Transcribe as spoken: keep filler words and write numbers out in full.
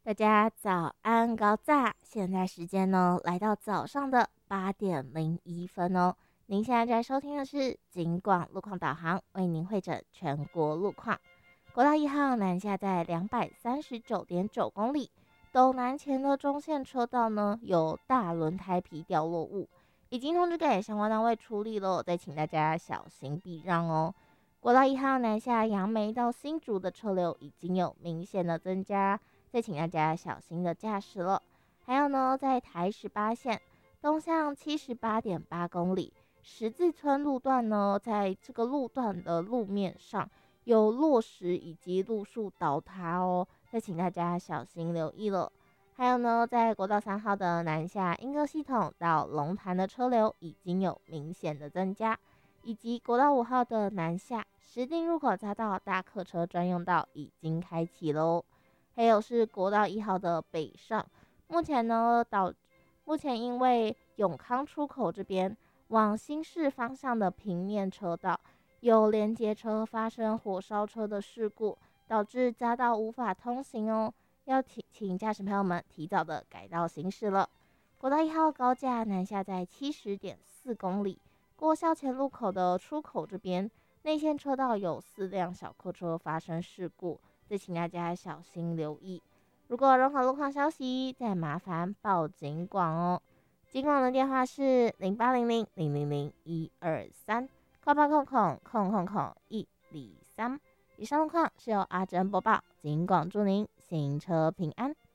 大家早安，高炸！现在时间呢来到早上的八点零一分哦。您现在在收听的是警广路况导航，为您会诊全国路况。国道一号南下在两百三十九点九公里，斗南前的中线车道呢有大轮胎皮掉落物，已经通知给相关单位处理了，再请大家小心避让哦。国道一号南下杨梅到新竹的车流已经有明显的增加，再请大家小心的驾驶了。还有呢，在台十八线东向七十八点八公里十字村路段呢，在这个路段的路面上有落石以及路树倒塌哦，再请大家小心留意了。还有呢，在国道三号的南下莺歌系统到龙潭的车流已经有明显的增加，以及国道五号的南下石碇入口匝道大客车专用道已经开启喽。还有是国道一号的北上，目前呢导目前因为永康出口这边往新市方向的平面车道有连接车发生火烧车的事故，导致匝道无法通行哦，要提请驾驶朋友们提早的改道行驶了。国道一号高架南下在七十点四公里，过校前路口的出口这边内线车道有四辆小客车发生事故，再请大家小心留意。如果有任何路况消息，再麻烦报警广哦。警广的电话是零八零零零零零一二三，空八空空空空空一里三。以上路况是由阿珍播报，警广祝您行车平安。